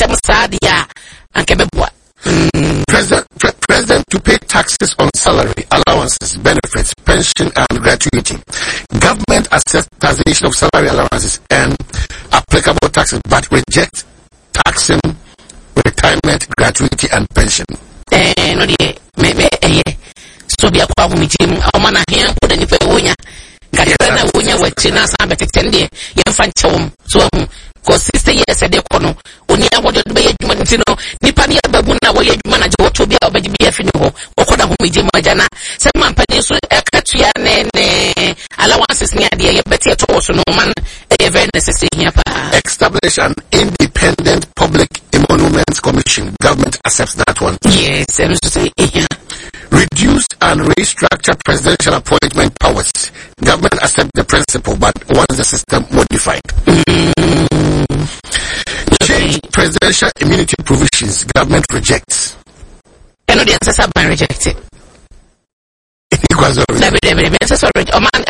Katem Sadia and Kebebwa. President to pay taxes on salary, allowances, benefits, pension, and gratuity. Government assess taxation of salary allowances and applicable taxes, but reject taxing retirement, gratuity, and pension. So be a problem with him. Our man here put any peonia. Gadiana Wunya with China Sabbath 10 days. Young Fanchom. So, because 60 years a day, Unia wanted to be a Jumatino, Nipania Babuna, where you manage to be a baby Fino, or Koda Humiji Majana. Some man Peninsula, a Katrian allowances near the better to also no man, a very necessary here. Establish an independent public emoluments commission. Government accepts that one. Yes, I was to say, reduce and restructure presidential appointment powers. Government accept the principle, but wants the system modified. Change presidential immunity provisions. Government rejects. And the answers have been rejected. Sorry. Sorry.